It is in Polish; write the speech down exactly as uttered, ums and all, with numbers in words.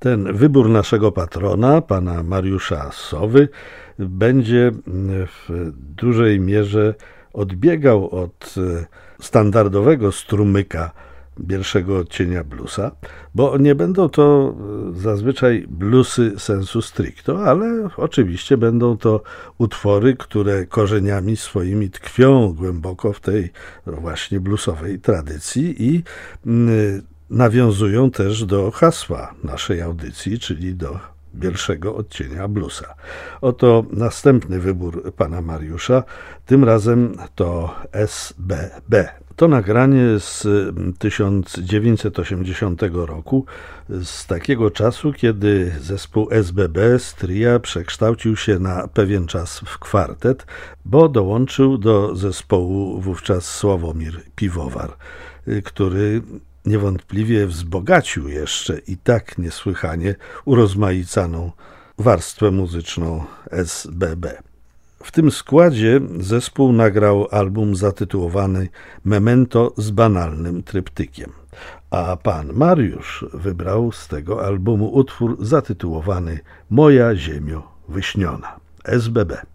Ten wybór naszego patrona, pana Mariusza Sowy, będzie w dużej mierze odbiegał od standardowego strumyka pierwszego odcienia bluesa, bo nie będą to zazwyczaj bluesy sensu stricto, ale oczywiście będą to utwory, które korzeniami swoimi tkwią głęboko w tej właśnie bluesowej tradycji i nawiązują też do hasła naszej audycji, czyli do pierwszego odcienia bluesa. Oto następny wybór pana Mariusza, tym razem to S B B. To nagranie z tysiąc dziewięćset osiemdziesiątego roku, z takiego czasu, kiedy zespół S B B z tria przekształcił się na pewien czas w kwartet, bo dołączył do zespołu wówczas Sławomir Piwowar, który niewątpliwie wzbogacił jeszcze i tak niesłychanie urozmaicaną warstwę muzyczną S B B. W tym składzie zespół nagrał album zatytułowany Memento z banalnym tryptykiem, a pan Mariusz wybrał z tego albumu utwór zatytułowany Moja ziemio wyśniona. S B B.